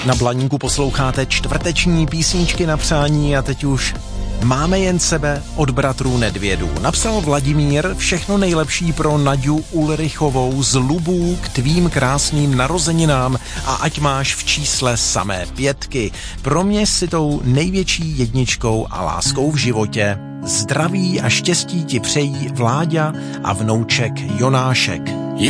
Na Blaníku posloucháte čtvrteční písničky na přání a teď už máme jen sebe od bratrů Nedvědů. Napsal Vladimír: všechno nejlepší pro Naďu Ulrichovou z Lubů k tvým krásným narozeninám a ať máš v čísle samé 5. Pro mě si tou největší jedničkou a láskou v životě. Zdraví a štěstí ti přejí Vláďa a vnouček Jonášek.